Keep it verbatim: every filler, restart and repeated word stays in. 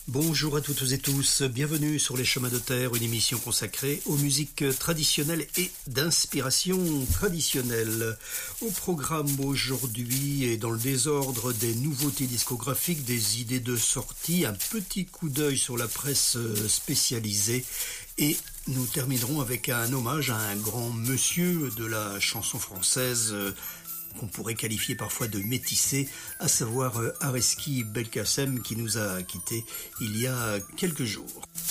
Bonjour à toutes et tous, bienvenue sur Les Chemins de Terre, une émission consacrée aux musiques traditionnelles et d'inspiration traditionnelle. Au programme aujourd'hui et dans le désordre des nouveautés discographiques, des idées de sortie, un petit coup d'œil sur la presse spécialisée et nous terminerons avec un hommage à un grand monsieur de la chanson française qu'on pourrait qualifier parfois de métissé, à savoir Areski Belkacem qui nous a quittés il y a quelques jours.